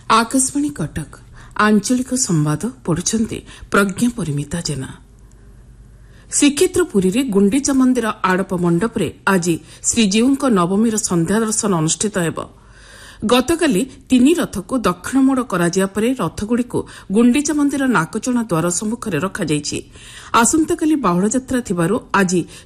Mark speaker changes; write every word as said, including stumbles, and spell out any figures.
Speaker 1: आकाशवाणी कटक आंचलिक संवाद पढ़ुछंती प्रज्ञा परिमिता जेना। श्रीक्षेत्र पुरी रे गुंडीचा मंदिर आड़प मंडपरे आज श्रीजीउଙ୍କ नवमीर संध्या दर्शन अनुष्ठित हेब। गतकाली तीन रथको दक्षिण मोड़ कराजिया परे रथगुड़िको गुंडीचा मंदिर नाकचणा द्वार सम्मुखरे रखाଯାଇଛି। आसंताकाली बाहुड़ यात्रा थिबारु आज